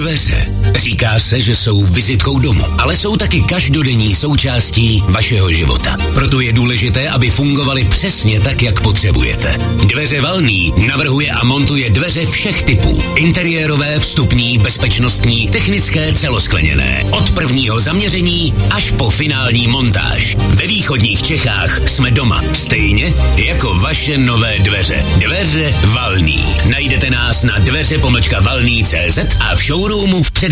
Dveře. Říká se, že jsou vizitkou domu, ale jsou taky každodenní součástí vašeho života. Proto je důležité, aby fungovaly přesně tak, jak potřebujete. Dveře Valný navrhuje a montuje dveře všech typů. Interiérové, vstupní, bezpečnostní, technické, celoskleněné. Od prvního zaměření až po finální montáž. Ve východních Čechách jsme doma. Stejně jako vaše nové dveře. Dveře Valný. Najdete nás na dveře-valný.cz a v showroomu v předhradí